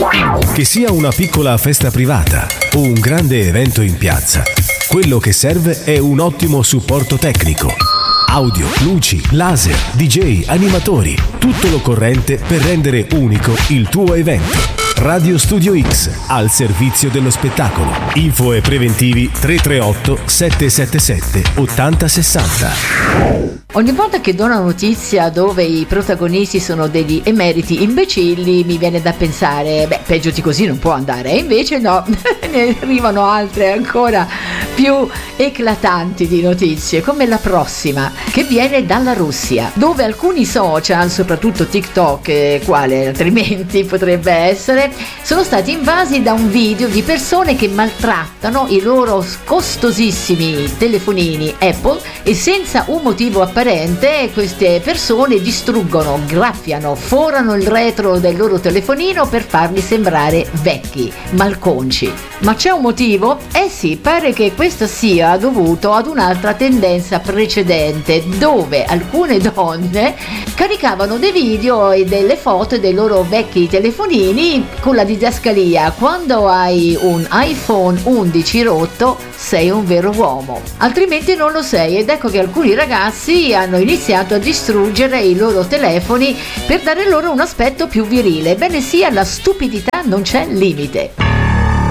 Che sia una piccola festa privata o un grande evento in piazza, quello che serve è un ottimo supporto tecnico. Audio, luci, laser, DJ, animatori, tutto l'occorrente per rendere unico il tuo evento. Radio Studio X, al servizio dello spettacolo. Info e preventivi 338 777 8060. Ogni volta che do una notizia dove i protagonisti sono degli emeriti imbecilli, mi viene da pensare, peggio di così non può andare. E invece no, ne arrivano altre ancora più eclatanti di notizie, come la prossima, che viene dalla Russia, dove alcuni social, soprattutto TikTok, quale altrimenti potrebbe essere, sono stati invasi da un video di persone che maltrattano i loro costosissimi telefonini Apple e senza un motivo apparente queste persone distruggono, graffiano, forano il retro del loro telefonino per farli sembrare vecchi, malconci. Ma c'è un motivo? Eh sì, pare che questo sia dovuto ad un'altra tendenza precedente, dove alcune donne caricavano dei video e delle foto dei loro vecchi telefonini con la didascalia: quando hai un iPhone 11 rotto sei un vero uomo, altrimenti non lo sei. Ed ecco che alcuni ragazzi hanno iniziato a distruggere i loro telefoni per dare loro un aspetto più virile. Ebbene sì, alla stupidità non c'è limite.